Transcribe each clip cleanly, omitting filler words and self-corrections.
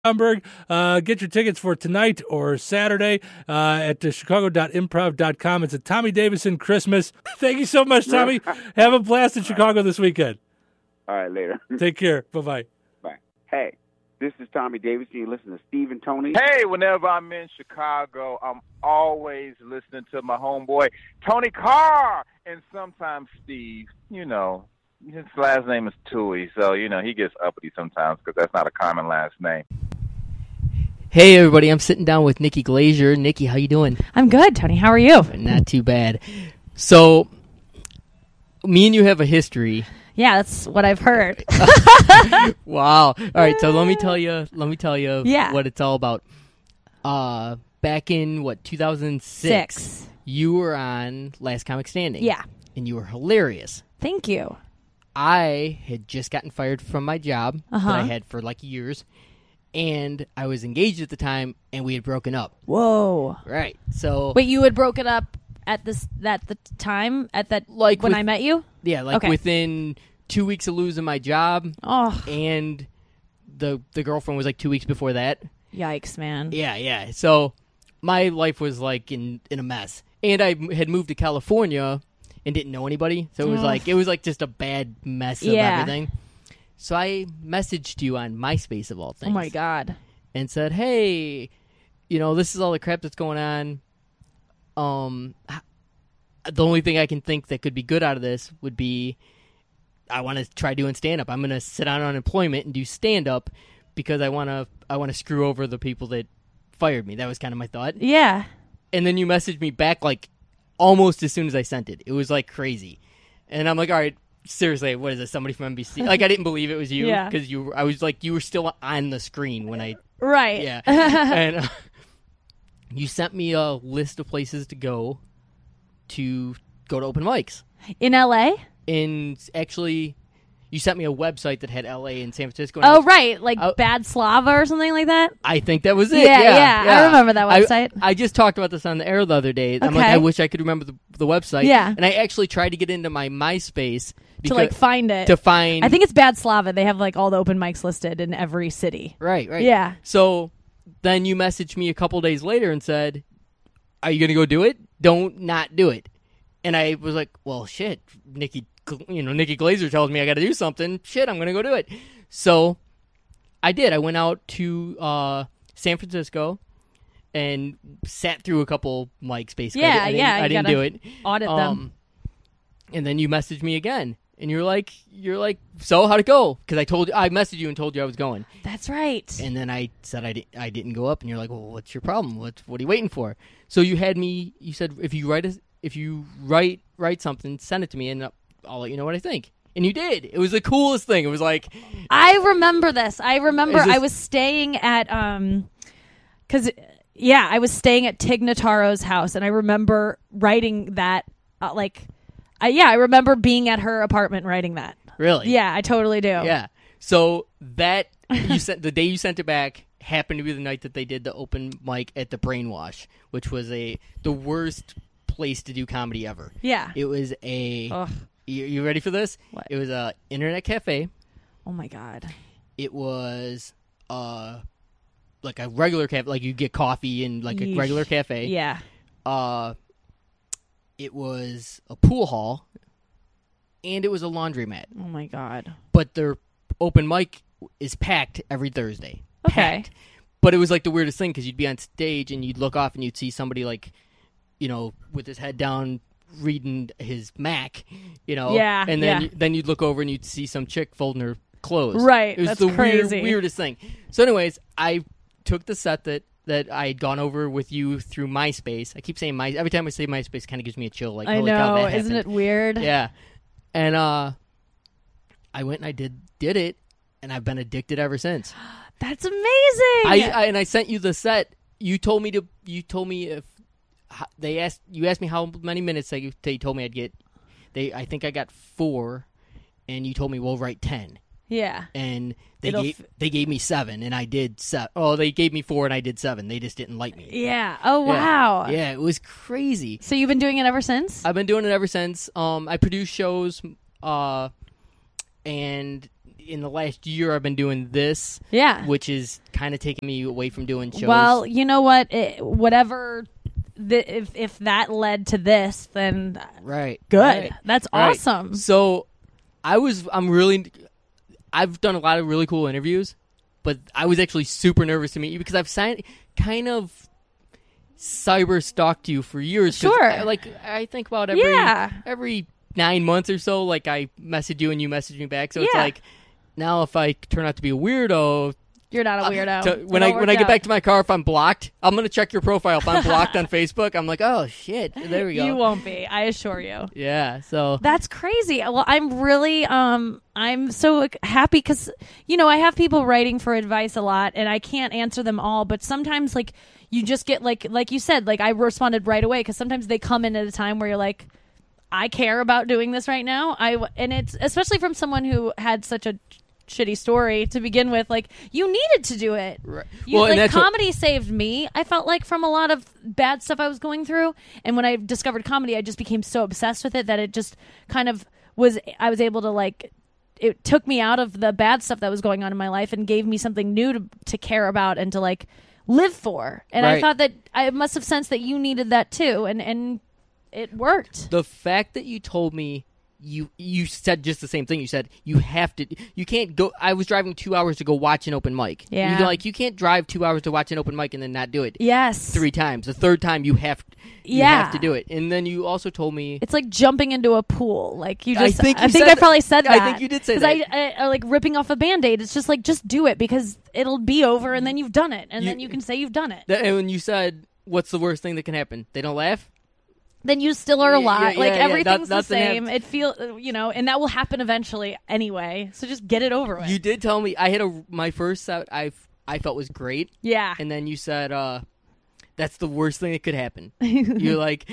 Schaumburg. Get your tickets for tonight or Saturday at chicago.improv.com. It's a Tommy Davidson Christmas. Thank you so much, Tommy. Have a blast in Chicago this weekend. All right, later. Take care. Bye-bye. Bye. Hey, this is Tommy Davidson. You listen to Steve and Tony. Hey, whenever I'm in Chicago, I'm always listening to my homeboy, Tony Carr, and sometimes Steve. You know, his last name is Toohey, so, you know, he gets uppity sometimes because that's not a common last name. Hey, everybody. I'm sitting down with Nikki Glazer. Nikki, how you doing? I'm good, Tony. How are you? Not too bad. So, me and you have a history. Yeah, that's what I've heard. Wow. All right, so let me tell you Yeah. what it's all about. Back in, 2006, you were on Last Comic Standing. Yeah. And you were hilarious. Thank you. I had just gotten fired from my job that I had for like years, and I was engaged at the time, and we had broken up. Whoa. Right. So Wait, you had broken up at the time when I met you? Yeah, like within 2 weeks of losing my job. Oh. And the girlfriend was like 2 weeks before that. Yikes, man. Yeah. So my life was like in a mess. And I had moved to California and didn't know anybody. So it was like just a bad mess of everything. So I messaged you on MySpace of all things. Oh my God. And said, "Hey, this is all the crap that's going on. The only thing I can think that could be good out of this would be I want to try doing stand-up. I'm going to sit on unemployment and do stand-up because I want to screw over the people that fired me." That was kind of my thought. Yeah. And then you messaged me back like almost as soon as I sent it. It was like crazy. And I'm like, all right, seriously, what is this? Somebody from NBC? Like, I didn't believe it was you because I was like, you were still on the screen when I... Right. Yeah. And you sent me a list of places to go to open mics. In L.A.? Actually, you sent me a website that had L.A. and San Francisco. Oh, right. Like Bad Slava or something like that? I think that was it. Yeah. I remember that website. I just talked about this on the air the other day. I'm like, I wish I could remember the website. Yeah. And I actually tried to get into my MySpace. To find it. I think it's Bad Slava. They have like all the open mics listed in every city. Right. Yeah. So then you messaged me a couple days later and said, "Are you going to go do it? Don't not do it." And I was like, well, shit, Nikki Glazer tells me I got to do something. Shit, I'm going to go do it. So I did. I went out to San Francisco and sat through a couple mics, basically. I didn't do it. Audit them. And then you messaged me again. And you're like, so how'd it go? Because I messaged you and told you I was going. That's right. And then I said I didn't go up, and you're like, well, what's your problem? What are you waiting for? So you said if you write something, send it to me, and I'll let you know what I think. And you did. It was the coolest thing. It was like, I remember this. I was staying at I was staying at Tig Notaro's house, and I remember writing that I remember being at her apartment writing that. Really? Yeah, I totally do. Yeah. So that the day you sent it back happened to be the night that they did the open mic at the Brainwash, which was the worst place to do comedy ever. Yeah. It was you ready for this? What? It was a internet cafe. Oh my God. It was like a regular cafe, like you get coffee in like a regular cafe. Yeah. It was a pool hall, and it was a laundromat. Oh, my God. But their open mic is packed every Thursday. Okay. Packed. But it was like the weirdest thing because you'd be on stage and you'd look off and you'd see somebody like, with his head down reading his Mac, Yeah, and then you'd look over and you'd see some chick folding her clothes. Right, It was that's the crazy. weirdest thing. So anyways, I took the set that I had gone over with you through MySpace. I keep saying every time I say MySpace, it kind of gives me a chill. Like, I holy cow, know, that isn't happened. it weird? Yeah, and I went and I did it, and I've been addicted ever since. That's amazing. I sent you the set. You told me if you asked me how many minutes they told me I'd get. I think I got 4, and you told me we'll write 10. Yeah. And they gave me 7, and I did 7. Oh, they gave me 4, and I did 7. They just didn't like me. Yeah. Oh, wow. Yeah, it was crazy. So you've been doing it ever since? I've been doing it ever since. I produce shows, and in the last year I've been doing this, Yeah. which is kind of taking me away from doing shows. Well, you know what? If that led to this, then right, good. right. That's Right. awesome. So I've done a lot of really cool interviews, but I was actually super nervous to meet you because I've kind of cyber stalked you for years. 'Cause Sure. I think about Yeah. every 9 months or so, like I message you and you message me back. So it's Yeah. like now if I turn out to be a weirdo, You're not a weirdo. when It'll I work get back out. to my car, if I'm blocked, I'm gonna check your profile. If I'm blocked on Facebook, I'm like, oh shit, there we go. You won't be. I assure you. Yeah. So That's crazy. Well, I'm really, I'm so happy because, I have people writing for advice a lot and I can't answer them all, but sometimes like you just get like you said, like I responded right away because sometimes they come in at a time where you're like, I care about doing this right now. And it's especially from someone who had such a shitty story to begin with. Like you needed to do it. Right. You, Well, and that's comedy saved me. I felt like from a lot of bad stuff I was going through, and when I discovered comedy, I just became so obsessed with it that it just kind of was. I was able to it took me out of the bad stuff that was going on in my life and gave me something new to care about and to live for. And I Right. thought that I must have sensed that you needed that too, and it worked. the fact that you told me you said just the same thing. You said you can't go. I was driving 2 hours to go watch an open mic. Yeah. You can't drive 2 hours to watch an open mic and then not do it. Yes. 3 times. The third time you have to do it. And then you also told me It's like jumping into a pool. Like you just, I think I probably said that. I think you did say 'Cause that. I like ripping off a Band-Aid. It's just just do it because it'll be over and then you've done it. And then you can say you've done it. And when you said, what's the worst thing that can happen? They don't laugh? Then you still are alive. Yeah, yeah, everything's the nothing same. It feels, and that will happen eventually anyway. So just get it over with. You did tell me I had my first set I felt was great. Yeah. And then you said, that's the worst thing that could happen. you're like,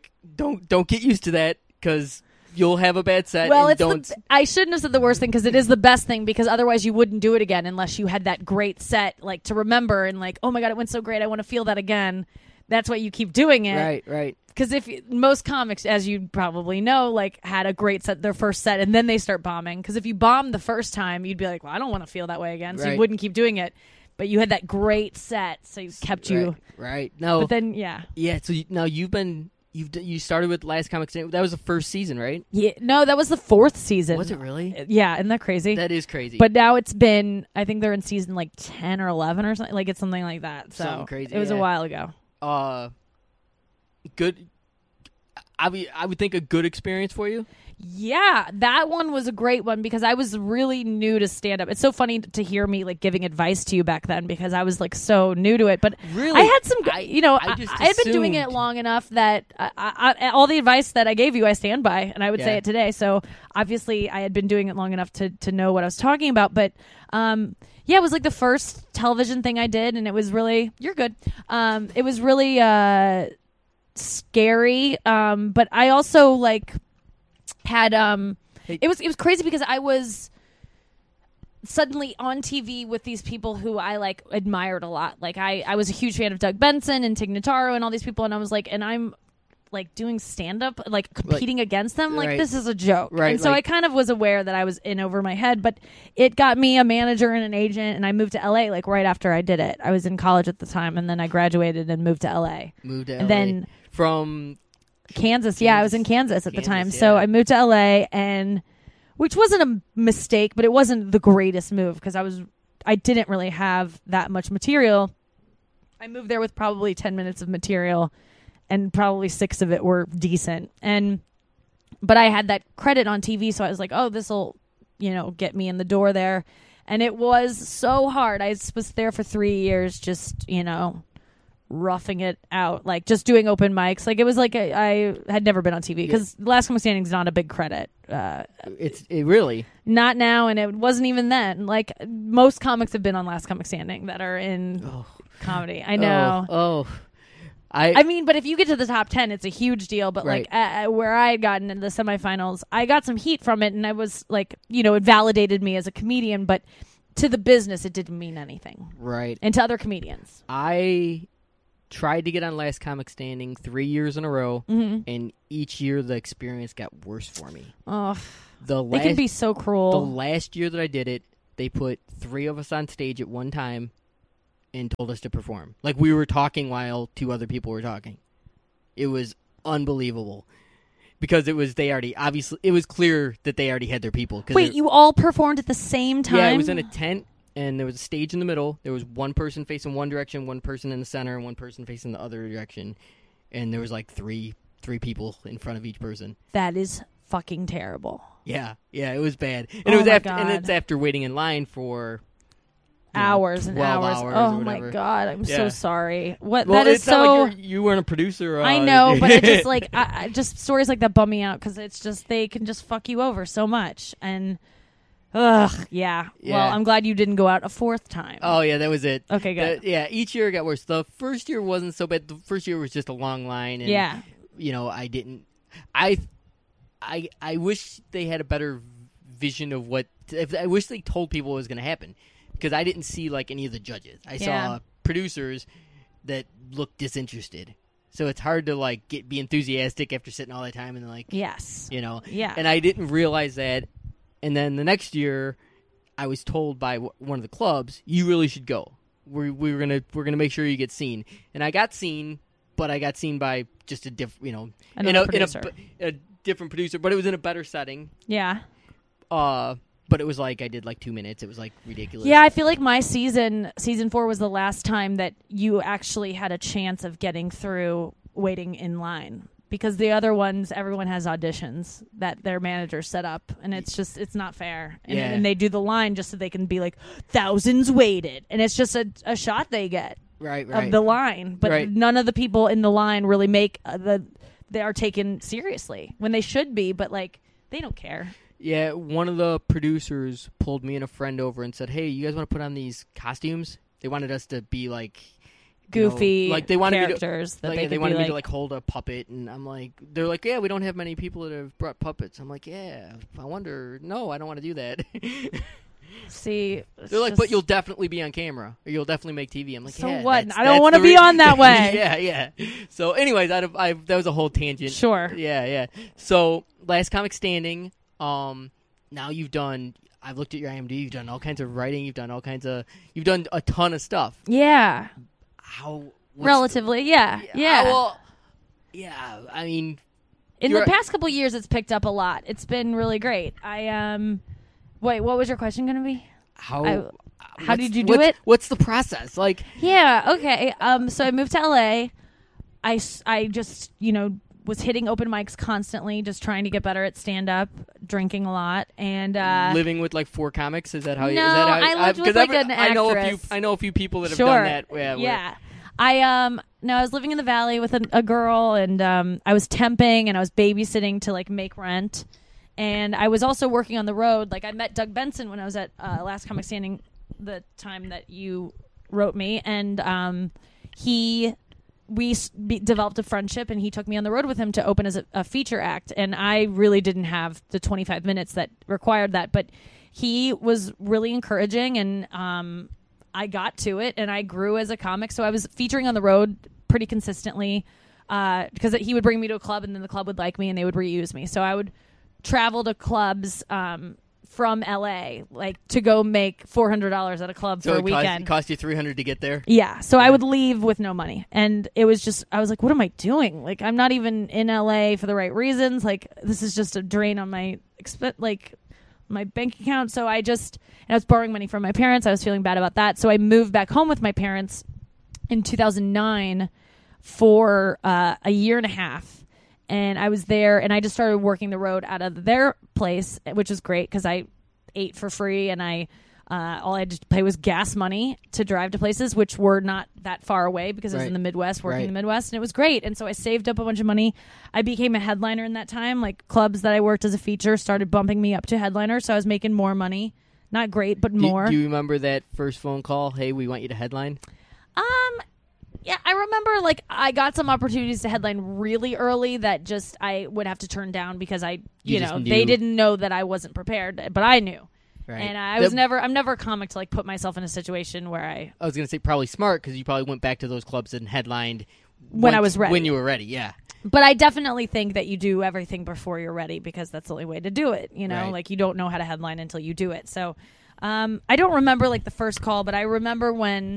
don't get used to that because you'll have a bad set. Well, and I shouldn't have said the worst thing because it is the best thing because otherwise you wouldn't do it again unless you had that great set to remember and oh my God, it went so great. I want to feel that again. That's why you keep doing it. Right. Because most comics, as you probably know, had a great set, their first set, and then they start bombing. Because if you bombed the first time, you'd be like, well, I don't want to feel that way again. So you wouldn't keep doing it. But you had that great set, so you kept you. Right. No. But then, yeah. Yeah, so now you started with Last Comic Standing. That was the first season, right? Yeah. No, that was the 4th season. Was it really? Yeah, isn't that crazy? That is crazy. But now it's been, I think they're in season 10 or 11 or something. It's something like that. So Something crazy, it was a yeah. while ago. Good. I would think a good experience for you. Yeah, that one was a great one because I was really new to stand up. It's so funny to hear me giving advice to you back then because I was so new to it. But Really? I had some, I just I had been doing it assumed. long enough that all the advice that I gave you, I stand by, and I would say Yeah. it today. So obviously, I had been doing it long enough to know what I was talking about. But yeah, it was the first television thing I did, and it was really you're good. It was really scary, but I also had it was crazy because I was suddenly on TV with these people who I admired a lot. I was a huge fan of Doug Benson and Tig Notaro and all these people, and I was and I'm doing stand up, competing against them. Right. This is a joke. Right, And so I kind of was aware that I was in over my head, but it got me a manager and an agent, and I moved to LA right after I did it. I was in college at the time, and then I graduated and moved to LA. Moved to And LA. then From Kansas. Yeah, I was in Kansas at the time. Kansas, So yeah. I moved to LA, and which wasn't a mistake, but it wasn't the greatest move because I didn't really have that much material. I moved there with probably 10 minutes of material, and probably 6 of it were decent. But I had that credit on TV, so I was like, oh, this will, get me in the door there. And it was so hard. I was there for 3 years, just, roughing it out, just doing open mics. It was I had never been on TV because Last Comic Standing is not a big credit. it really. Not now, and it wasn't even then. Most comics have been on Last Comic Standing that are in comedy. I know. I mean, but if you get to the top 10, it's a huge deal. But Right. Where I had gotten into the semifinals, I got some heat from it, and I was it validated me as a comedian. But to the business, it didn't mean anything, right. and to other comedians. I tried to get on Last Comic Standing 3 years in a row, and each year the experience got worse for me. Oh, They they can be so cruel. The last year that I did it, they put 3 of us on stage at one time and told us to perform. Like, we were talking while 2 other people were talking. It was unbelievable. Because it was clear that they already had their people. Wait, you all performed at the same time? Yeah, it was in a tent, and there was a stage in the middle. There was one person facing one direction, one person in the center, and one person facing the other direction. And there was like three people in front of each person. That is fucking terrible. Yeah, it was bad. And it's after waiting in line for hours and hours. Oh my god, I'm so sorry. That is so. Not like you weren't a producer. I know, but it's just like just stories like that bum me out because it's just they can just fuck you over so much and. Yeah. Well, I'm glad you didn't go out a 4th time. Oh yeah, that was it. Okay, good. Each year it got worse. The first year wasn't so bad. The first year was just a long line, and I didn't. I wish they had a better vision of what. I wish they told people what was going to happen. Because I didn't see, like, any of the judges. I saw producers that looked disinterested. So it's hard to, like, be enthusiastic after sitting all that time and, like... Yes. Yeah. And I didn't realize that. And then the next year, I was told by one of the clubs, you really should go. We're gonna make sure you get seen. And I got seen, but I got seen by just a different, a different producer. But it was in a better setting. Yeah. But it was like I did like 2 minutes. It was like ridiculous. Yeah, I feel like my season 4 was the last time that you actually had a chance of getting through waiting in line. Because the other ones, everyone has auditions that their managers set up. And it's not fair. And they do the line just so they can be like, thousands waited. And it's just a shot they get of the line. But none of the people in the line really make they are taken seriously when they should be. But like, they don't care. Yeah, one of the producers pulled me and a friend over and said, "Hey, you guys want to put on these costumes?" They wanted us to be like goofy, like they wanted characters they wanted me to like hold a puppet, and I'm like, they're like, "Yeah, we don't have many people that have brought puppets." I'm like, "Yeah, I wonder." No, I don't want to do that. See, they're like, "But you'll definitely be on camera, or you'll definitely make TV." I'm like, "So yeah, what? I don't want to be on that way." Yeah. So, anyways, that was a whole tangent. Sure. Yeah. So, Last Comic Standing. Now I've looked at your IMDb, you've done all kinds of writing, you've done a ton of stuff. Yeah. Relatively, yeah. Well, yeah, I mean. In the past couple years, it's picked up a lot. It's been really great. Wait, what was your question going to be? How did you do it? What's the process? Like. Yeah, okay. So I moved to LA. I just, was hitting open mics constantly, just trying to get better at stand-up, drinking a lot, and living with like 4 comics. Is that how? No, is that how, I lived with like an actress. I know a few people that have done that. Yeah. I was living in the Valley with a girl, and I was temping, and I was babysitting to like make rent, and I was also working on the road. Like I met Doug Benson when I was at Last Comic Standing, the time that you wrote me, and we developed a friendship, and he took me on the road with him to open as a feature act. And I really didn't have the 25 minutes that required that, but he was really encouraging, and I got to it, and I grew as a comic. So I was featuring on the road pretty consistently because he would bring me to a club, and then the club would like me, and they would reuse me. So I would travel to clubs from LA, like to go make $400 at a club for a weekend. It cost you $300 to get there? Yeah. So I would leave with no money. And it was just, I was like, what am I doing? Like, I'm not even in LA for the right reasons. Like, this is just a drain on my bank account. So I was borrowing money from my parents. I was feeling bad about that. So I moved back home with my parents in 2009 for a year and a half. And I was there, and I just started working the road out of their place, which was great because I ate for free, and all I had to pay was gas money to drive to places which were not that far away because I was in the Midwest, working in the Midwest, and it was great. And so I saved up a bunch of money. I became a headliner in that time. Like clubs that I worked as a feature started bumping me up to headliner, so I was making more money. Not great, but more. Do you remember that first phone call? Hey, we want you to headline? Yeah, I remember like I got some opportunities to headline really early that just I would have to turn down because they didn't know that I wasn't prepared, but I knew. Right. And I'm never a comic to like put myself in a situation where I was going to say probably smart because you probably went back to those clubs and headlined when I was ready. When you were ready, yeah. But I definitely think that you do everything before you're ready because that's the only way to do it. You know, Right. like you don't know how to headline until you do it. So I don't remember like the first call, but I remember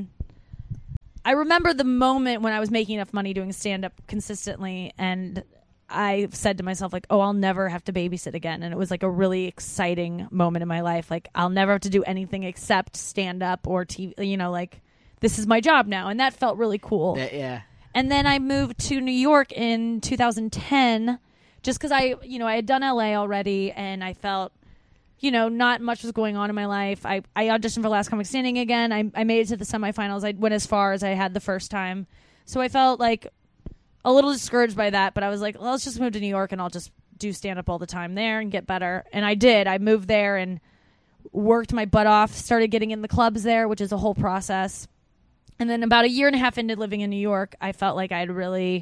the moment when I was making enough money doing stand-up consistently, and I said to myself, like, oh, I'll never have to babysit again. And it was like a really exciting moment in my life. Like, I'll never have to do anything except stand-up or TV, you know, like, this is my job now. And that felt really cool. Yeah. And then I moved to New York in 2010 just because I had done LA already, and I felt, you know, not much was going on in my life. I auditioned for Last Comic Standing again. I made it to the semifinals. I went as far as I had the first time. So I felt like a little discouraged by that, but I was like, well, let's just move to New York and I'll just do stand-up all the time there and get better. And I did. I moved there and worked my butt off, started getting in the clubs there, which is a whole process. And then about a year and a half into living in New York, I felt like I'd really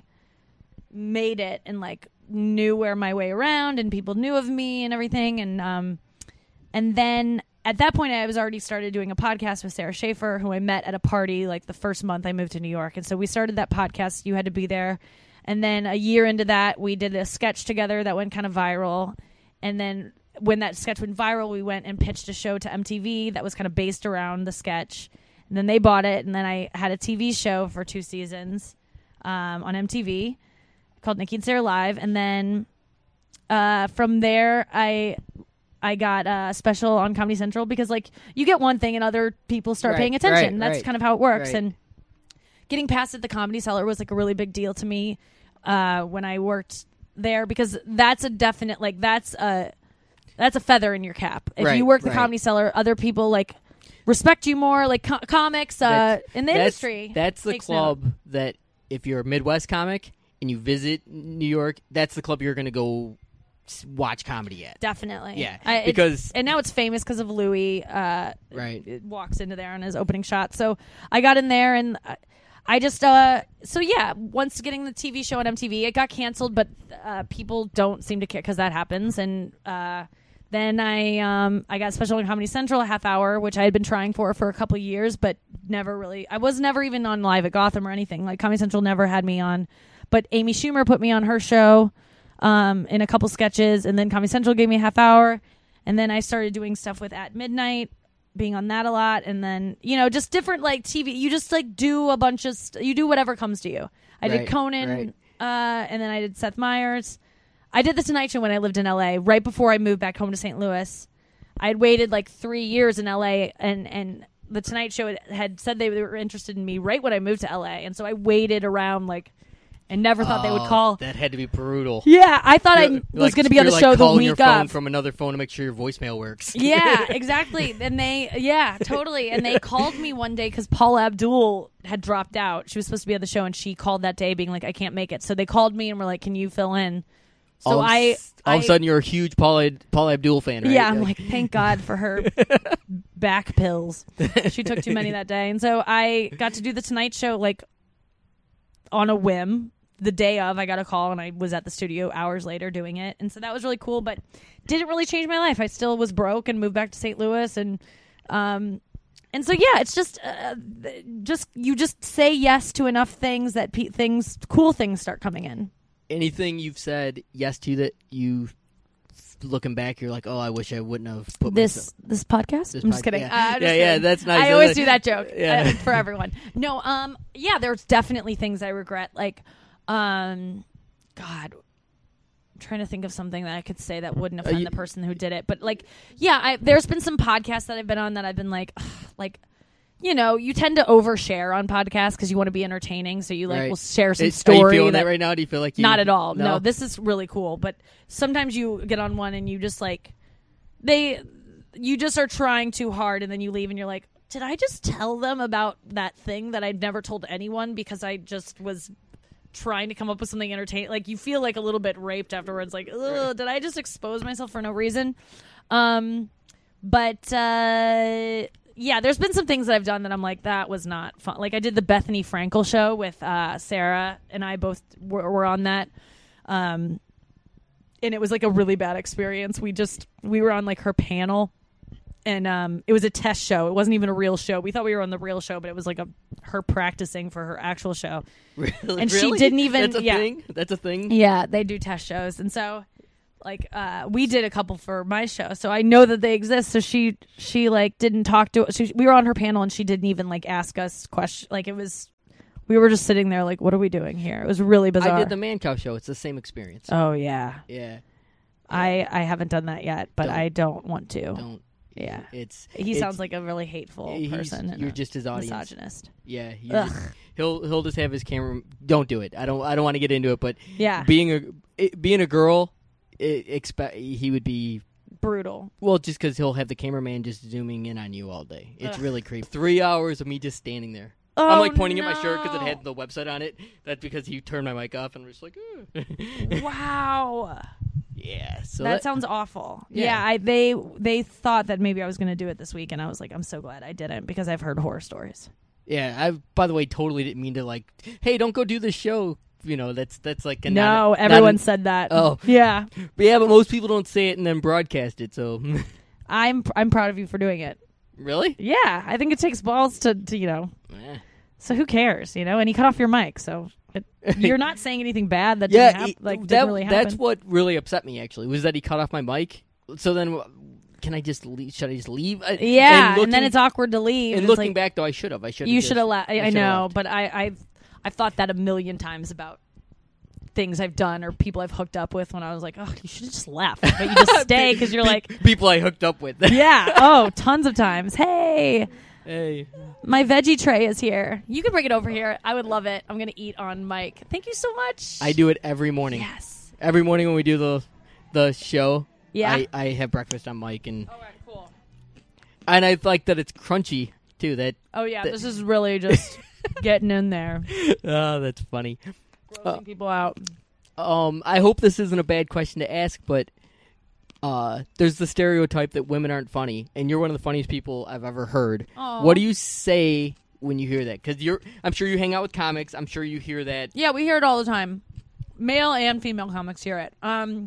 made it and like knew where my way around and people knew of me and everything. And then at that point, I was already started doing a podcast with Sarah Schaefer, who I met at a party like the first month I moved to New York. And so we started that podcast, You Had to Be There. And then a year into that, we did a sketch together that went kind of viral. And then when that sketch went viral, we went and pitched a show to MTV that was kind of based around the sketch. And then they bought it. And then I had a TV show for 2 seasons on MTV called Nikki and Sarah Live. And then from there, I got a special on Comedy Central because, like, you get one thing and other people start paying attention. That's kind of how it works. Right. And getting past at the Comedy Cellar was, like, a really big deal to me when I worked there because that's a definite, like, that's a feather in your cap. If you work the Comedy Cellar, other people, like, respect you more, like comics in the industry. That's the club that if you're a Midwest comic and you visit New York, that's the club you're going to go watch comedy at. Definitely. Yeah. And now it's famous because of Louis. It walks into there on his opening shot. So I got in there and I just, once getting the TV show on MTV, it got canceled, but people don't seem to care because that happens. And then I got special on Comedy Central, a half hour, which I had been trying for a couple of years, but I was never even on Live at Gotham or anything. Like, Comedy Central never had me on. But Amy Schumer put me on her show in a couple sketches, and then Comedy Central gave me a half hour. And then I started doing stuff with At Midnight, being on that a lot. And then, you know, just different, like, TV. You just, like, do a bunch of you do whatever comes to you. I did Conan, and then I did Seth Meyers. I did The Tonight Show when I lived in L.A. right before I moved back home to St. Louis. I had waited like 3 years in L.A. and The Tonight Show had said they were interested in me right when I moved to L.A. And so I waited around and never thought they would call. That had to be brutal. Yeah, I thought I was going to be on the show the week your phone of. from another phone to make sure your voicemail works. Yeah, exactly. And totally. And they called me one day because Paula Abdul had dropped out. She was supposed to be on the show, and she called that day being like, I can't make it. So they called me and were like, can you fill in? So all of a sudden, you're a huge Paula Abdul fan, right? Yeah, I'm like, thank God for her back pills. She took too many that day. And so I got to do The Tonight Show, like, on a whim. The day of, I got a call, and I was at the studio hours later doing it. And so that was really cool, but didn't really change my life. I still was broke and moved back to St. Louis. And so, yeah, it's just you just say yes to enough things that cool things start coming in. Anything you've said yes to that you, looking back, you're like, oh, I wish I wouldn't have put this podcast. I'm just kidding. Yeah, that's nice. I always do that joke for everyone. No, there's definitely things I regret. Like, God, I'm trying to think of something that I could say that wouldn't offend the person who did it. But like, there's been some podcasts that I've been on that I've been like, you know, you tend to overshare on podcasts because you want to be entertaining, so you will share some story. Are you feeling that right now? Do you feel like not at all? No, this is really cool. But sometimes you get on one and you just you just are trying too hard, and then you leave and you're like, did I just tell them about that thing that I'd never told anyone because I just was trying to come up with something entertaining? Like, you feel like a little bit raped afterwards. Like, ugh, did I just expose myself for no reason? Yeah, there's been some things that I've done that I'm like, that was not fun. Like, I did the Bethany Frankel show with Sarah, and I both were on that. And it was like a really bad experience. We were on like her panel, and it was a test show. It wasn't even a real show. We thought we were on the real show, but it was like her practicing for her actual show. Really? And she didn't even. That's a thing. That's a thing. Yeah, they do test shows, and so like we did a couple for my show, so I know that they exist. So she like didn't talk to us. We were on her panel, and she didn't even like ask us questions. Like it was, we were just sitting there like, what are we doing here? It was really bizarre. I did the Man Cow show. It's the same experience. Oh yeah. Yeah. I haven't done that yet, but I don't want to. Don't. Yeah. He sounds like a really hateful person. You're just his audience. Misogynist. Yeah. He'll just have his camera. Don't do it. I don't want to get into it, but yeah, being a girl, he would be brutal. Well, just because he'll have the cameraman just zooming in on you all day. It's really creepy. 3 hours of me just standing there. Oh, I'm like pointing at my shirt because it had the website on it. That's because he turned my mic off, and I'm just like, wow. Yeah, so that sounds awful. Yeah. They thought that maybe I was going to do it this week, and I was like, I'm so glad I didn't because I've heard horror stories. Yeah, I by the way totally didn't mean to like, hey, don't go do this show. You know, that's like a no. Everyone said that. Oh, yeah, but most people don't say it and then broadcast it. So I'm proud of you for doing it. Really? Yeah, I think it takes balls to you know. So who cares, you know? And he cut off your mic, so. You're not saying anything bad that didn't really happen. That's what really upset me, actually, was that he cut off my mic. So then, can I just leave? Should I just leave? Yeah, and then it's awkward to leave. And looking back, though, I should have. You should have left. I know, but I've thought that a million times about things I've done or people I've hooked up with when I was like, oh, you should have just left. But you just stay because you're like... People I hooked up with. Yeah. Oh, tons of times. Hey, my veggie tray is here. You can bring it over here. I would love it. I'm going to eat on mic. Thank you so much. I do it every morning. Yes. Every morning when we do the show, yeah. I have breakfast on mic. And, all right, cool. And I like that it's crunchy, too. This is really just getting in there. Oh, that's funny. Grossing people out. I hope this isn't a bad question to ask, but there's the stereotype that women aren't funny, and you're one of the funniest people I've ever heard. Aww. What do you say when you hear that? Because I'm sure you hang out with comics. I'm sure you hear that. Yeah, we hear it all the time. Male and female comics hear it.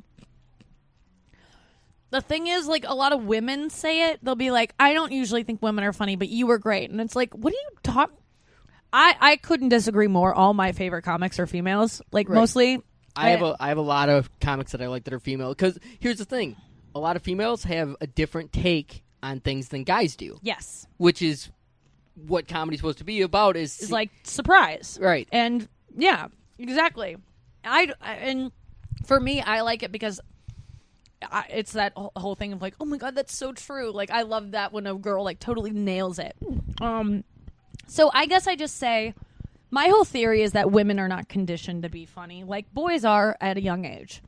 The thing is, like, a lot of women say it. They'll be like, I don't usually think women are funny, but you were great. And it's like, what are you talking? I couldn't disagree more. All my favorite comics are females. Like, mostly. I have a lot of comics that I like that are female. Because here's the thing. A lot of females have a different take on things than guys do. Yes. Which is what comedy's supposed to be about is like surprise. Right. And yeah, exactly. And for me, I like it because it's that whole thing of like, oh my God, that's so true. Like, I love that when a girl like totally nails it. So I guess I just say my whole theory is that women are not conditioned to be funny like boys are at a young age.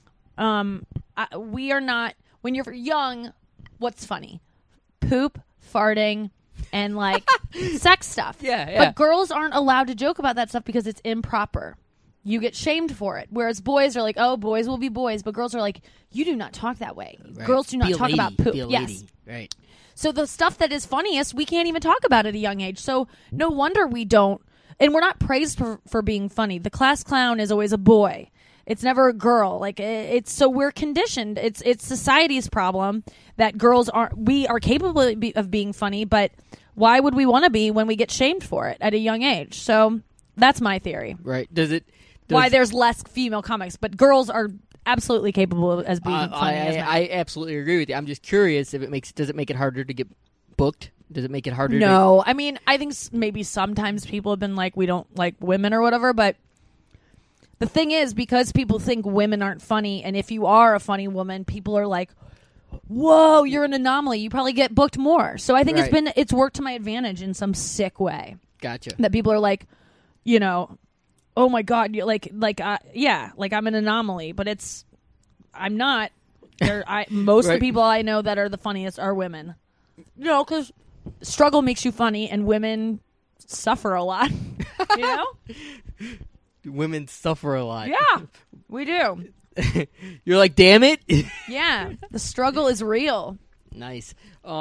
We are not. When you're young, what's funny? Poop, farting, and like sex stuff. Yeah. But girls aren't allowed to joke about that stuff because it's improper. You get shamed for it. Whereas boys are like, oh, boys will be boys. But girls are like, you do not talk that way. Right. Girls do not talk about poop. Yes. Right. So the stuff that is funniest, we can't even talk about at a young age. So no wonder we don't. And we're not praised for being funny. The class clown is always a boy. It's never a girl. Like it's so we're conditioned. It's society's problem that girls aren't. We are capable of being funny, but why would we want to be when we get shamed for it at a young age? So that's my theory. Right. Why there's less female comics, but girls are absolutely capable as being funny. I absolutely agree with you. I'm just curious if does it make it harder to get booked? Does it make it harder? No, I mean I think maybe sometimes people have been like we don't like women or whatever, but. The thing is, because people think women aren't funny, and if you are a funny woman, people are like, whoa, you're an anomaly. You probably get booked more. So I think it's worked to my advantage in some sick way. Gotcha. That people are like, you know, oh my God, you're like I'm an anomaly, but I'm not. Most of the people I know that are the funniest are women. You know, because struggle makes you funny, and women suffer a lot, you know? Women suffer a lot. Yeah, we do. You're like, damn it. Yeah, the struggle is real. Nice.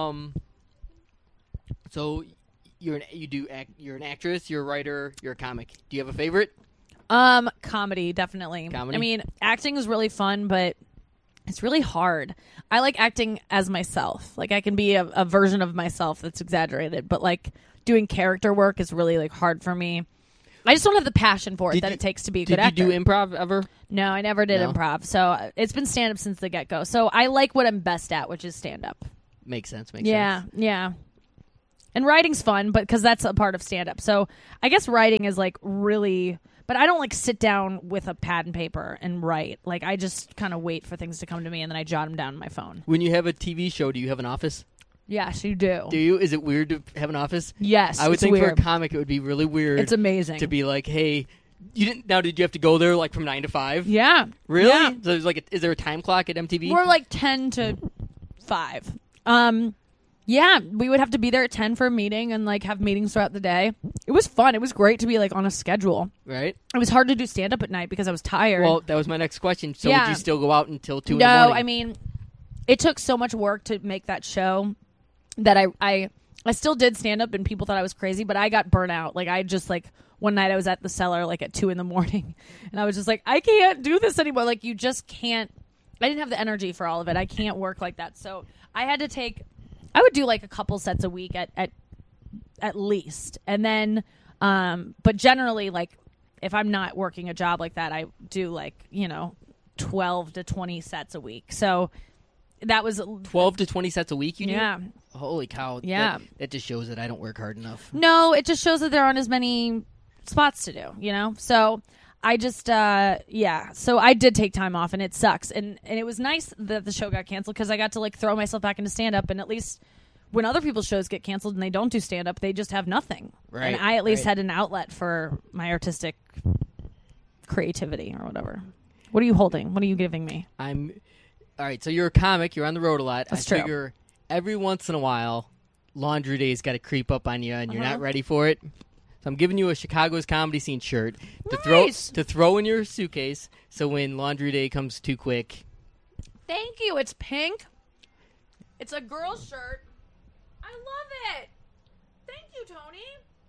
So you're an actress, you're a writer, you're a comic. Do you have a favorite? Comedy, definitely. Comedy? I mean, acting is really fun, but It's really hard. I like acting as myself. Like I can be a version of myself that's exaggerated, but like doing character work is really like hard for me. I just don't have the passion for it it takes to be a good actor. Did you do improv ever? No, I never did No? improv. So it's been stand-up since the get-go. So I like what I'm best at, which is stand-up. Makes sense. Yeah. And writing's fun, but because that's a part of stand-up. So I guess writing is like really... But I don't like sit down with a pad and paper and write. Like I just kind of wait for things to come to me and then I jot them down on my phone. When you have a TV show, do you have an office? Yes, you do. Do you? Is it weird to have an office? Yes, I would it's think weird. for a comic it would be really weird. It's amazing to be like, hey, you didn't. Now, did you have to go there like from 9 to 5? Yeah. Really? Yeah. So there's like, is there a time clock at MTV? We're like 10 to 5. Yeah, we would have to be there at 10 for a meeting and like have meetings throughout the day. It was fun. It was great to be like on a schedule. Right. It was hard to do stand up at night because I was tired. Well, that was my next question. So Yeah. would you still go out until 2 in the No, morning? I mean, it took so much work to make that show that I still did stand up and people thought I was crazy, but I got burnt out. Like I just like one night I was at the Cellar like at 2 in the morning and I was just like, I can't do this anymore. Like you just can't. I didn't have the energy for all of it. I can't work like that. So I had to I would do like a couple sets a week at least. And then, but generally like if I'm not working a job like that, I do like, 12 to 20 sets a week. So that was 12 to 20 sets a week you do? Yeah. Holy cow. Yeah. That just shows that I don't work hard enough. No, it just shows that there aren't as many spots to do, So I just, so I did take time off and it sucks. And it was nice that the show got canceled because I got to like throw myself back into stand up. And at least when other people's shows get canceled and they don't do stand up, they just have nothing. Right. And I at least had an outlet for my artistic creativity or whatever. What are you holding? What are you giving me? All right, so you're a comic. You're on the road a lot. That's I true. figure every once in a while, laundry day's got to creep up on you, and you're not ready for it. So I'm giving you a Chicago's Comedy Scene shirt to throw in your suitcase. So when laundry day comes too quick, Thank you. It's pink. It's a girl's shirt. I love it. Thank you, Tony.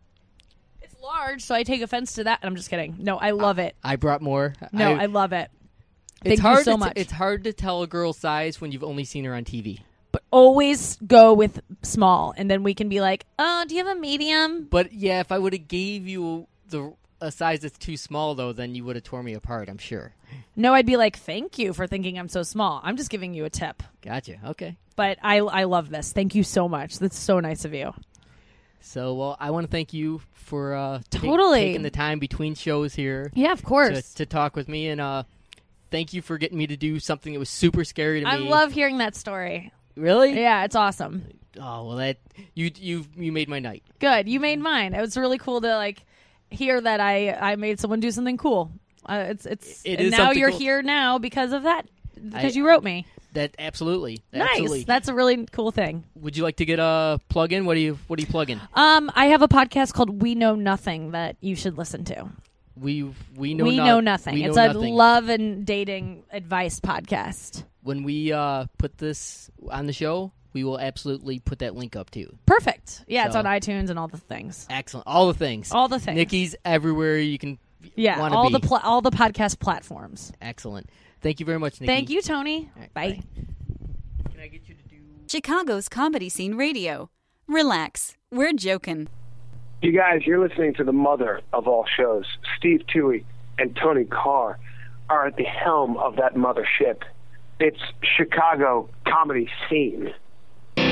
It's large, so I take offense to that. I'm just kidding. No, I love it. I brought more. No, I love it. It's Thank hard you so to much. It's hard to tell a girl's size when you've only seen her on TV. But always go with small, and then we can be like, oh, do you have a medium? But yeah, if I would have gave you a size that's too small, though, then you would have torn me apart, I'm sure. No, I'd be like, thank you for thinking I'm so small. I'm just giving you a tip. Gotcha. Okay. But I love this. Thank you so much. That's so nice of you. So, well, I want to thank you for Totally taking the time between shows here. Yeah, of course. To talk with me, and thank you for getting me to do something that was super scary to me. I love hearing that story. Really? Yeah, it's awesome. Oh well, that you made my night. Good. You made mine. It was really cool to like hear that I made someone do something cool. It is and now something you're cool. here now because of that. Because you wrote me. That absolutely. Nice. Absolutely. That's a really cool thing. Would you like to get a plug in? What are you plugging? I have a podcast called We Know Nothing that you should listen to. We know nothing. We It's know a nothing. love and dating advice podcast. When we put this on the show, we will absolutely put that link up too. Perfect. Yeah, it's So- on iTunes and all the things. Excellent. All the things. All the things. Nikki's everywhere you can. Yeah, wanna all be. all the podcast platforms. Excellent. Thank you very much, Nikki. Thank you, Tony. All right, bye. Can I get you to do? Chicago's Comedy Scene Radio. Relax. We're joking. You guys, you're listening to the mother of all shows. Steve Toohey and Tony Carr are at the helm of that mothership. It's Chicago Comedy Scene.